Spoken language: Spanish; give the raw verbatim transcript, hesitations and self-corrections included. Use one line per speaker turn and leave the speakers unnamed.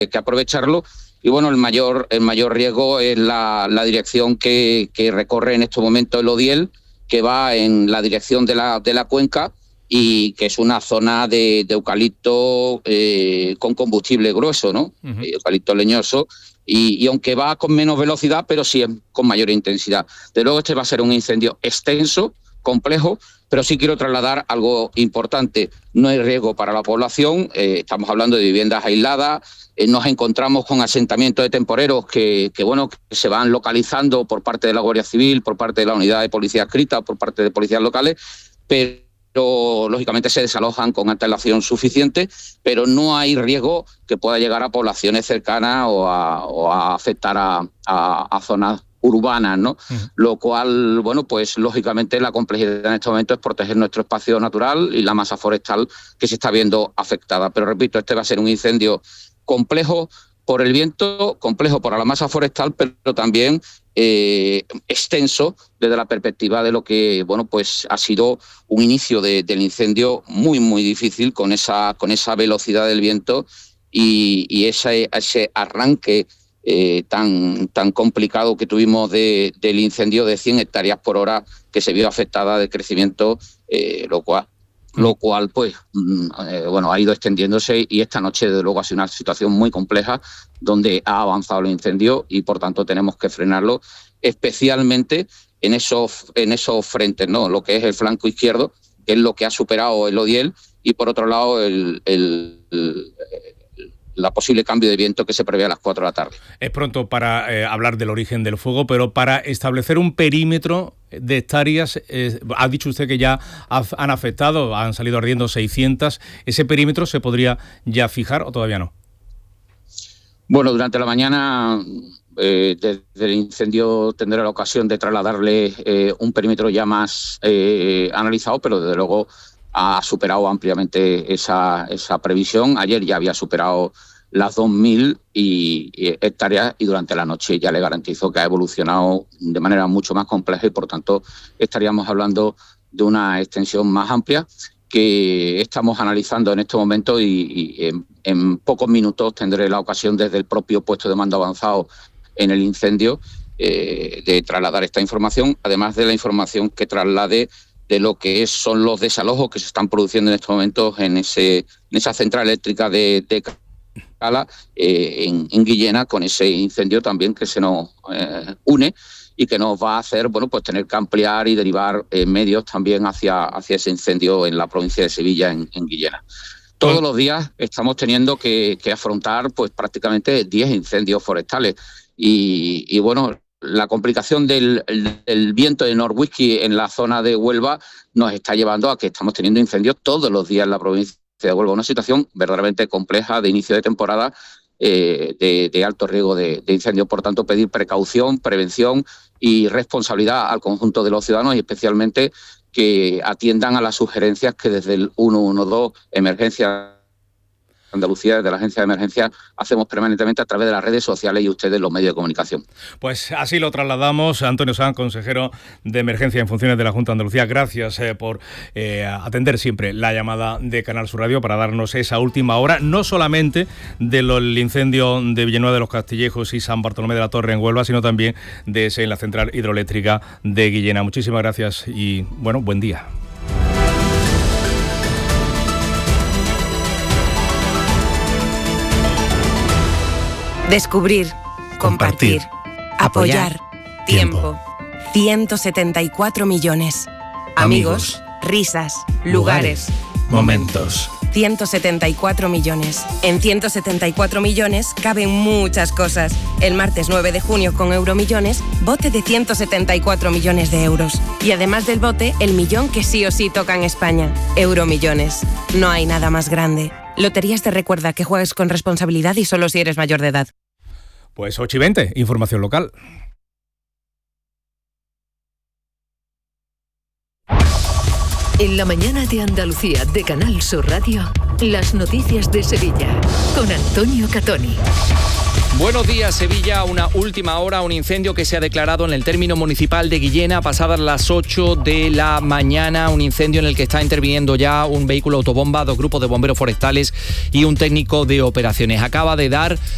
que aprovecharlo. Y bueno, el mayor, el mayor riesgo es la, la dirección que, que recorre en estos momentos el Odiel, que va en la dirección de la, de la cuenca y que es una zona de, de eucalipto eh, con combustible grueso, ¿no? Uh-huh. Eucalipto leñoso. Y, y aunque va con menos velocidad, pero sí con mayor intensidad. De luego este va a ser un incendio extenso, complejo, pero sí quiero trasladar algo importante. No hay riesgo para la población, eh, estamos hablando de viviendas aisladas, eh, nos encontramos con asentamientos de temporeros que, que, bueno, que se van localizando por parte de la Guardia Civil, por parte de la unidad de policía adscrita, por parte de policías locales, pero pero lógicamente se desalojan con antelación suficiente, pero no hay riesgo que pueda llegar a poblaciones cercanas o a, o a afectar a, a, a zonas urbanas, ¿no? Uh-huh. Lo cual, bueno, pues lógicamente la complejidad en este momento es proteger nuestro espacio natural y la masa forestal que se está viendo afectada. Pero repito, este va a ser un incendio complejo por el viento, complejo por la masa forestal, pero también eh, extenso desde la perspectiva de lo que, bueno, pues ha sido un inicio de, del incendio muy, muy difícil con esa, con esa velocidad del viento y, y ese, ese arranque eh, tan, tan complicado que tuvimos de, del incendio de cien hectáreas por hora que se vio afectada de crecimiento, eh, lo cual... lo cual pues eh, bueno ha ido extendiéndose y esta noche desde luego ha sido una situación muy compleja donde ha avanzado el incendio y por tanto tenemos que frenarlo, especialmente en esos en esos frentes, ¿no? Lo que es el flanco izquierdo, que es lo que ha superado el Odiel, y por otro lado el, el, el la posible cambio de viento que se prevé a las cuatro de la tarde.
Es pronto para eh, hablar del origen del fuego, pero para establecer un perímetro de hectáreas, eh, ha dicho usted que ya ha, han afectado, han salido ardiendo seiscientas, ¿ese perímetro se podría ya fijar o todavía no?
Bueno, durante la mañana eh, desde el incendio tendré la ocasión de trasladarle eh, un perímetro ya más eh, analizado, pero desde luego ha superado ampliamente esa, esa previsión. Ayer ya había superado las dos mil y, y hectáreas y durante la noche ya le garantizo que ha evolucionado de manera mucho más compleja y por tanto estaríamos hablando de una extensión más amplia que estamos analizando en este momento y, y en, en pocos minutos tendré la ocasión desde el propio puesto de mando avanzado en el incendio eh, de trasladar esta información, además de la información que traslade de lo que es, son los desalojos que se están produciendo en estos momentos en, ese, en esa central eléctrica de, de Cala, eh, en, en Guillena, con ese incendio también que se nos eh, une y que nos va a hacer, bueno, pues tener que ampliar y derivar eh, medios también hacia, hacia ese incendio en la provincia de Sevilla, en, en Guillena. Todos los días estamos teniendo que, que afrontar pues prácticamente diez incendios forestales y, y bueno, la complicación del, del viento de Norwhisky en la zona de Huelva nos está llevando a que estamos teniendo incendios todos los días en la provincia de Huelva. Una situación verdaderamente compleja de inicio de temporada, eh, de, de alto riesgo de, de incendios. Por tanto, pedir precaución, prevención y responsabilidad al conjunto de los ciudadanos y especialmente que atiendan a las sugerencias que desde el ciento doce, Emergencia Andalucía, desde la Agencia de Emergencia, hacemos permanentemente a través de las redes sociales y ustedes, los medios de comunicación.
Pues así lo trasladamos. Antonio Sanz, consejero de Emergencia en funciones de la Junta de Andalucía, gracias eh, por eh, atender siempre la llamada de Canal Sur Radio para darnos esa última hora, no solamente del incendio de Villanueva de los Castillejos y San Bartolomé de la Torre en Huelva, sino también de ese en la central hidroeléctrica de Guillena. Muchísimas gracias y, bueno, buen día.
Descubrir, compartir, compartir apoyar, apoyar, tiempo. ciento setenta y cuatro millones. Amigos, Amigos risas, lugares,
momentos.
ciento setenta y cuatro millones. En ciento setenta y cuatro millones caben muchas cosas. El martes nueve de junio con Euromillones, bote de ciento setenta y cuatro millones de euros. Y además del bote, el millón que sí o sí toca en España. Euromillones. No hay nada más grande. Loterías te recuerda que juegues con responsabilidad y solo si eres mayor de edad.
Pues ocho y veinte, información local.
En la mañana de Andalucía de Canal Sur Radio, las noticias de Sevilla con Antonio Catoni.
Buenos días, Sevilla. Una última hora, un incendio que se ha declarado en el término municipal de Guillena pasadas las ocho de la mañana. Un incendio en el que está interviniendo ya un vehículo autobomba, dos grupos de bomberos forestales y un técnico de operaciones. Acaba de dar